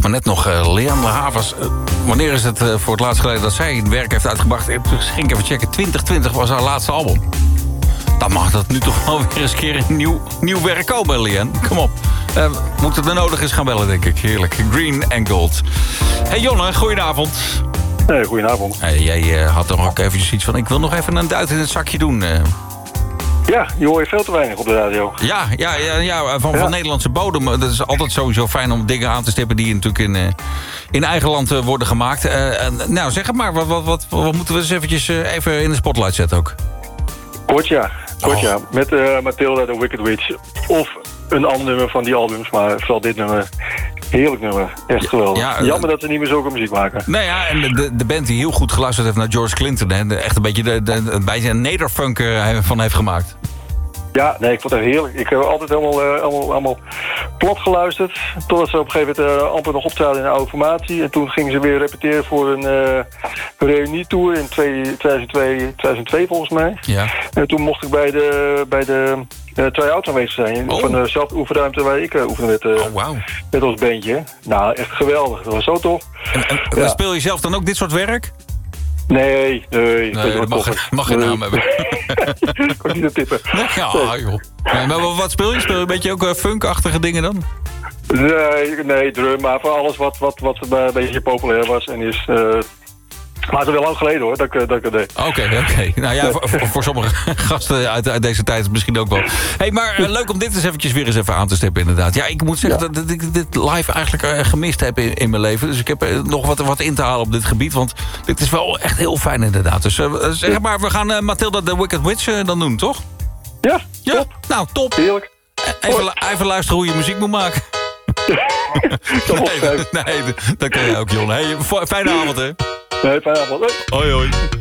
dacht maar net nog, Leanne Havers... wanneer is het voor het laatst geleden dat zij het werk heeft uitgebracht? Toen ging ik even checken, 2020 was haar laatste album. Dan mag dat nu toch wel weer eens een keer een nieuw werk komen, Leanne. Kom op. Moet het er nodig is gaan bellen, denk ik. Heerlijk. Green and Gold. Hey Jonne, goedenavond. Hey, goedenavond. Hey, jij had toch ook eventjes iets van... ik wil nog even een duit in het zakje doen. Ja, je hoort veel te weinig op de radio. Ja, van Nederlandse bodem. Dat is altijd sowieso fijn om dingen aan te stippen... die natuurlijk in eigen land worden gemaakt. Nou, zeg het maar. Wat moeten we eens eventjes even in de spotlight zetten ook? Kort ja. Met Matilda de Wicked Witch. Of een ander nummer van die albums. Maar vooral dit nummer. Heerlijk nummer. Echt geweldig. Ja, jammer dat ze niet meer zulke muziek maken. Nou ja, en de band die heel goed geluisterd heeft naar George Clinton. Hè, echt een beetje een nederfunk van heeft gemaakt. Ja, nee, ik vond het heerlijk. Ik heb altijd helemaal plat geluisterd. Totdat ze op een gegeven moment amper nog optraden in de oude formatie. En toen gingen ze weer repeteren voor een reunietour in 2002 volgens mij. Ja. En toen mocht ik bij de try-out aanwezig zijn. Van dezelfde oefenruimte waar ik oefende met ons bandje. Nou, echt geweldig. Dat was zo tof. En speel je zelf dan ook dit soort werk? Nee, dat mag geen naam hebben. Ik kon niet tippen. Ja, joh. Nee, maar wat speel je? Speel je een beetje ook funkachtige dingen dan? Nee, drum, maar voor alles wat een beetje populair was en is... Maar het is wel lang geleden hoor, dat ik het deed. Oké. Nou ja, voor sommige gasten uit deze tijd misschien ook wel. Hey, maar leuk om dit weer eens even aan te stippen inderdaad. Ja, ik moet zeggen dat ik dit live eigenlijk gemist heb in mijn leven. Dus ik heb nog wat in te halen op dit gebied. Want dit is wel echt heel fijn inderdaad. Dus zeg maar, we gaan Matilda the Wicked Witch dan doen, toch? Ja, top. Nou, top. Heerlijk. Even luisteren hoe je muziek moet maken. Nee, dat kan je ook, Jon. Hey, fijne avond, hè. Nee, fijne avond. Hoi.